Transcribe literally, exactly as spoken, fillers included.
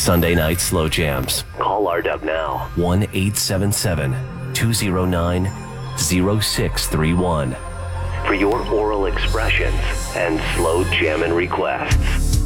Sunday Night Slow Jams. Call R W now. one eight seven seven, two zero nine, zero six three one for your oral expressions and slow jammin' requests.